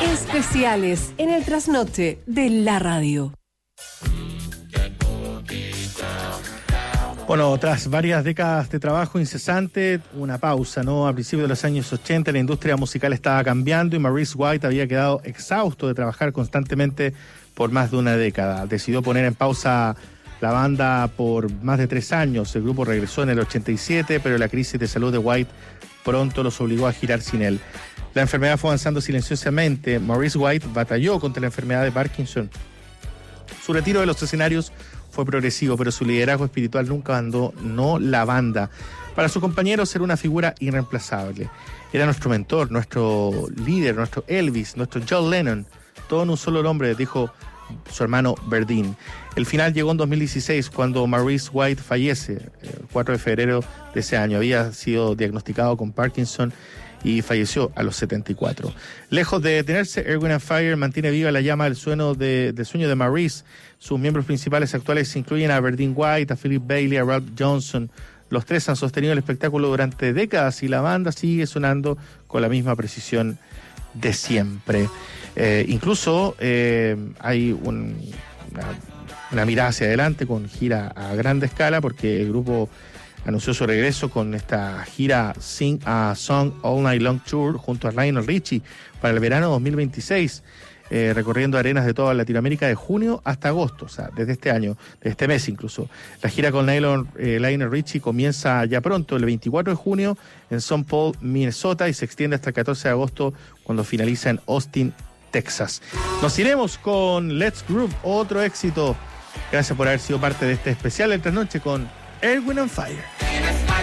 Especiales en el trasnoche de la radio. Bueno, tras varias décadas de trabajo incesante, una pausa, ¿no? A principios de los años 80 la industria musical estaba cambiando y Maurice White había quedado exhausto de trabajar constantemente por más de una década. Decidió poner en pausa la banda por más de 3 años. El grupo regresó en el 87, pero la crisis de salud de White pronto los obligó a girar sin él. La enfermedad fue avanzando silenciosamente. Maurice White batalló contra la enfermedad de Parkinson. Su retiro de los escenarios fue progresivo, pero su liderazgo espiritual nunca abandonó la banda. Para sus compañeros era una figura irreemplazable. Era nuestro mentor, nuestro líder, nuestro Elvis, nuestro John Lennon. Todo en un solo nombre, dijo su hermano Verdine. El final llegó en 2016, cuando Maurice White fallece, el 4 de febrero de ese año. Había sido diagnosticado con Parkinson y falleció a los 74. Lejos de detenerse, Earth, Wind & Fire mantiene viva la llama del sueño de Maurice. Sus miembros principales actuales incluyen a Verdine White, a Philip Bailey, a Ralph Johnson. Los tres han sostenido el espectáculo durante décadas y la banda sigue sonando con la misma precisión de siempre. Incluso hay una mirada hacia adelante con gira a grande escala, porque el grupo anunció su regreso con esta gira Sing a Song All Night Long Tour junto a Lionel Richie para el verano 2026, recorriendo arenas de toda Latinoamérica de junio hasta agosto, o sea, desde este año, desde este mes incluso. La gira con Lionel Richie comienza ya pronto, el 24 de junio, en St. Paul, Minnesota, y se extiende hasta el 14 de agosto, cuando finaliza en Austin, Texas. Nos iremos con Let's Groove, otro éxito. Gracias por haber sido parte de este especial esta noche con Earth, Wind & Fire.